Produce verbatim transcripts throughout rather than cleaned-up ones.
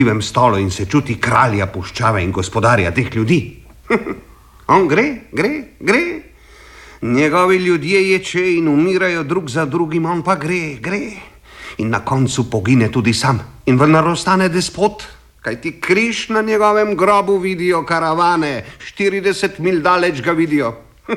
živem stolu in se čuti kralja puščave in gospodarja teh ljudi. On gre, gre, gre. Njegovi ljudje ječe in umirajo drug za drugim, on pa gre, gre. In na koncu pogine tudi sam. In vendar ostane despot, kajti križ na njegovem grobu vidijo karavane, štirideset milj daleč ga vidijo.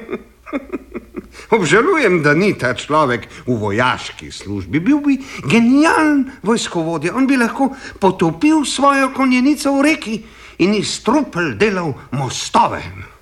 Obžalujem, da ni ta človek v vojaški službi. Bil bi genijalen vojskovodja. On bi lahko potopil svojo konjenico v reki in iz trupel delal mostove.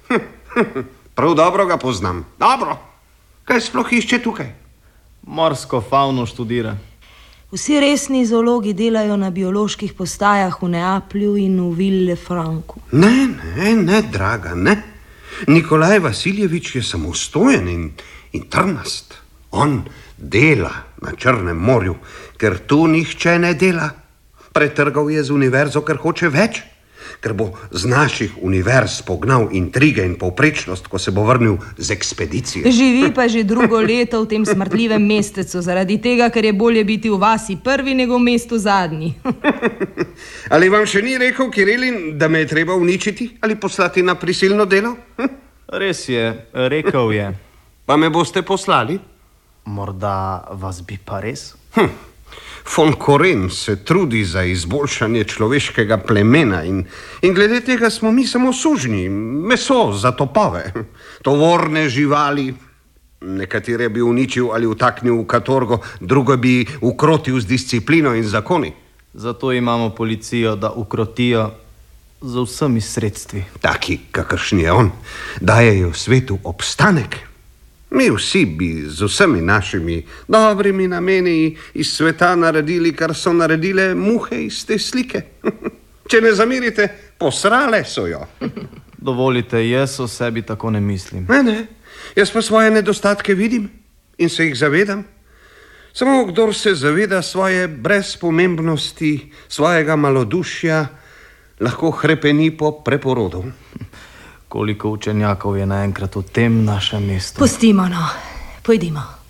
Prav dobro ga poznam. Dobro. Kaj sploh išče tukaj? Morsko favno študira. Vsi resni zoologi delajo na bioloških postajah v Neaplju in v Villefrancu. Ne, ne, ne, draga, ne. Nikolaj Vasiljevič je samostojen in, in trmast. On dela na Črnem morju, ker tu nihče ne dela. Pretrgal je z univerzo, ker hoče več, ker bo z naših univerz pognal intrige in povprečnost, ko se bo vrnil z ekspedicije. Živi pa že drugo leto v tem smrtljivem mestecu, zaradi tega, ker je bolje biti v vasi prvi, nego v mestu zadnji. Ali vam še ni rekel Kirilin, da me je treba uničiti ali poslati na prisilno delo? Res je, rekel je. Pa me boste poslali? Morda vas bi pa res? Hm. Von Koren se trudi za izboljšanje človeškega plemena in, in glede tega smo mi samo sužnji, meso za topove, tovorne živali. Nekatere bi uničil ali utaknil v katorgo, drugo bi ukrotil z disciplino in zakoni. Zato imamo policijo, da ukrotijo z vsemi sredstvi. Taki, kakršni je on, dajejo svetu obstanek. Mi vsi bi z vsemi našimi dobrimi nameni iz sveta naredili, kar so naredile muhe iz te slike. Če ne zamirite, posrale so jo. Dovolite, jaz o sebi tako ne mislim. Ne, ne, jaz pa svoje nedostatke vidim in se jih zavedam. Samo kdor se zaveda svoje brezpomembnosti, svojega malodušja, lahko hrepeni po preporodu. Koliko učenjakov je naenkrat v tem našem mestu? Pustimo, no, pojdimo.